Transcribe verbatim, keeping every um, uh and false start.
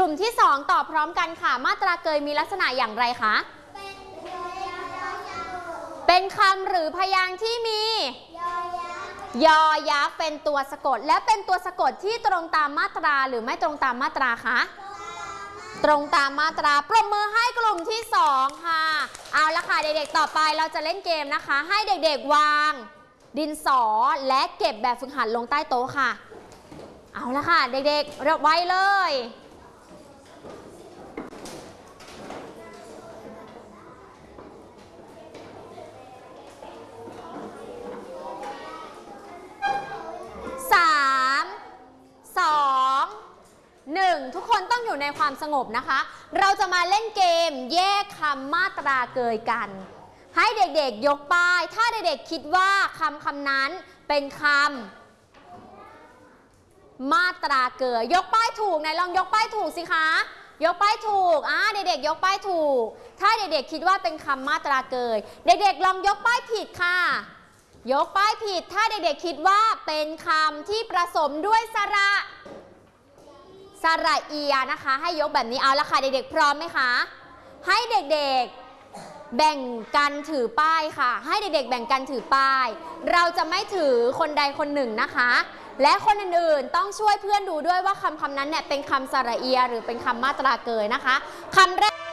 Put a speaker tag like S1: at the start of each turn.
S1: ลุ่มที่สองตอบพร้อมกันค่ะมาตราเกยมีลักษณะอย่างไรคะเป็นคำหรือพยางค์ที่มียอยักษ์เป็นตัวสะกดและเป็นตัวสะกดที่ตรงตามมาตราหรือไม่ตรงตามมาตราคะตรงตามมาตราปรบมือให้กลุ่มที่สองค่ะเอาละค่ะเด็กๆต่อไปเราจะเล่นเกมนะคะให้เด็กๆวางดินสอและเก็บแบบฝึกหัดลงใต้โต๊ะค่ะเอาละค่ะเด็กๆเรียบไว้เลยสามสองหนึ่งทุกคนต้องอยู่ในความสงบนะคะเราจะมาเล่นเกมแยกคำมาตราเกยกันให้เด็กๆยกป้ายถ้าเด็กๆคิดว่าคำคำนั้นเป็นคำมาตราเกยยกป้ายถูกไหนลองยกป้ายถูกสิคะยกป้ายถูกอ่าเด็กๆยกป้ายถูกถ้าเด็กๆคิดว่าเป็นคำมาตราเกยเด็กๆลองยกป้ายผิดค่ะยกป้ายผิดถ้าเด็กๆคิดว่าเป็นคำที่ผสมด้วยสระสระเอียนะคะให้ยกแบบนี้เอาละค่ะเด็กๆพร้อมไหมคะให้เด็กๆแบ่งกันถือป้ายค่ะให้เด็กๆแบ่งกันถือป้ายเราจะไม่ถือคนใดคนหนึ่งนะคะและคนอื่นๆต้องช่วยเพื่อนดูด้วยว่าคำคำนั้นเนี่ยเป็นคำสระเอียหรือเป็นคำมาตราเกยนะคะคำแรก